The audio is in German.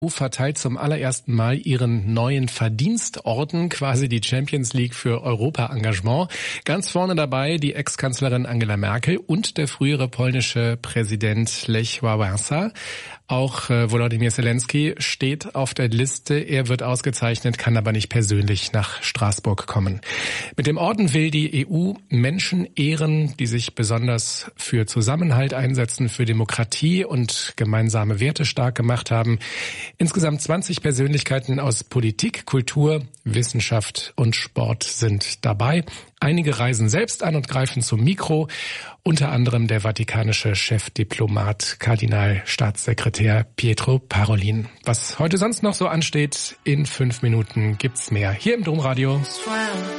verteilt zum allerersten Mal ihren neuen Verdienstorden, quasi die Champions League für Europa-Engagement. Ganz vorne dabei die Ex-Kanzlerin Angela Merkel und der frühere polnische Präsident Lech Wałęsa. Auch Volodymyr Zelensky steht auf der Liste. Er wird ausgezeichnet, kann aber nicht persönlich nach Straßburg kommen. Mit dem Orden will die EU Menschen ehren, die sich besonders für Zusammenhalt einsetzen, für Demokratie und gemeinsame Werte stark gemacht haben. Insgesamt 20 Persönlichkeiten aus Politik, Kultur, Wissenschaft und Sport sind dabei. Einige reisen selbst an und greifen zum Mikro, unter anderem der vatikanische Chefdiplomat, Kardinalstaatssekretär Pietro Parolin. Was heute sonst noch so ansteht, in 5 Minuten gibt's mehr hier im Domradio.